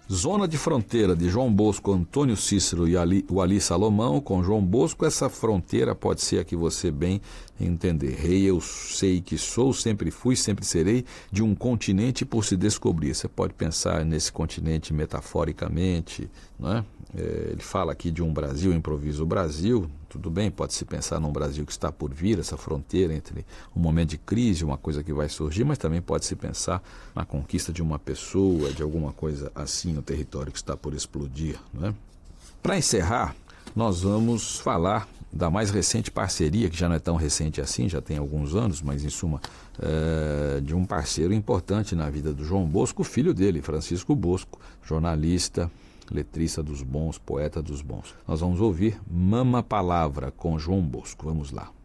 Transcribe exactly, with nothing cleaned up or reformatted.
Zona de fronteira de João Bosco, Antônio Cícero e Ali, o Ali Salomão com João Bosco. Essa fronteira pode ser a que você bem entender. Rei eu sei que sou, sempre fui, sempre serei, de um continente por se descobrir. Você pode pensar nesse continente metaforicamente, não é? É, ele fala aqui de um Brasil, improvisa o Brasil, tudo bem, pode-se pensar num Brasil que está por vir, essa fronteira entre um momento de crise, uma coisa que vai surgir, mas também pode-se pensar na conquista de uma pessoa, de alguma coisa assim, no território que está por explodir, não é? Para encerrar, nós vamos falar da mais recente parceria, que já não é tão recente assim, já tem alguns anos, mas em suma, é, de um parceiro importante na vida do João Bosco, o filho dele, Francisco Bosco, jornalista, letrista dos bons, poeta dos bons. Nós vamos ouvir Mama Palavra com João Bosco. Vamos lá.